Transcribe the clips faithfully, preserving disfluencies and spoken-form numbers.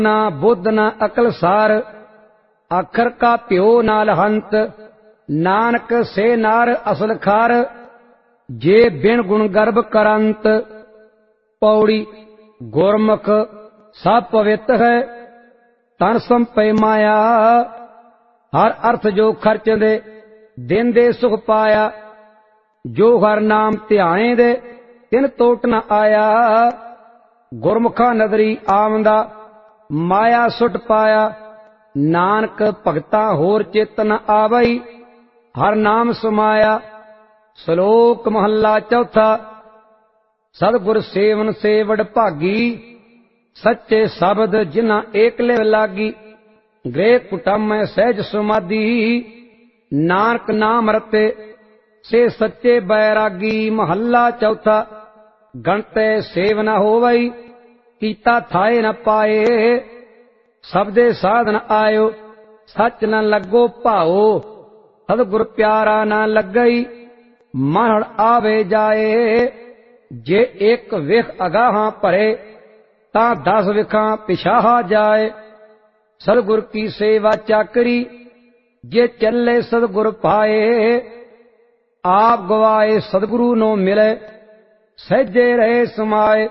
ना बुद्ध ना अकल सार, आखर का प्यो नाल हंत। नानक से नार असल खार, जे बिन गुण गर्भ करंत। पौड़ी गुरमुख सब पवित्र है, तन संपय माया। हर अर्थ जो खर्च दे, दिन दे सुख पाया। जो हर नाम ध्याने दे, तिन तोट न आया। गुरमुखा नदरी आमदा, माया सुट पाया। नानक भगता होर चित न आवई, हर नाम समाया। श्लोक महला चौथा। सतगुर सेवन से वड भागी, सच्चे शब्द जिन्ना एक लिव लागी। गृह कुटुंब में सहज समाधि, नानक नाम रते से सच्चे बैरागी। महला चौथा। गणते सेव न होवई, कीता थाए न पाए। सबदे साधन आयो, सच न लगो भाओ। सतगुर प्यारा न लगई, मन आवे जाए। जे एक विख अगाहां भरे, तां दस विखां पिछाहा जाए। सतगुर की सेवा चाकरी, जे चले सतगुर पाए। आप गवाए सतगुरु नो मिले, सहजे रहे समाए।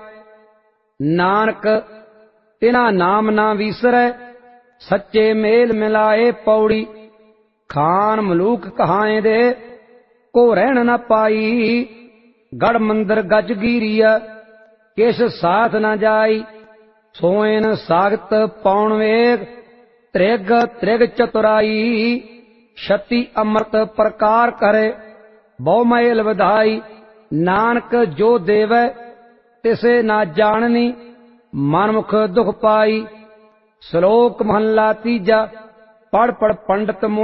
नानक तिना नाम ना विसरै, सच्चे मेल मिलाए। पौड़ी खान मलूक कहाए दे, को रहन न पाई। गढ़ मंदिर गज गीरिया, किस साथ न जाई। सोएन सागत पौन वेग, त्रिग त्रिग चतुराई। छति अमृत प्रकार करे, बहु मैल वधाई। नानक जो देवै, तिसे ना जाननी। मनमुख दुख पाई। श्लोक महला तीजा। पढ़ पढ़ पंडित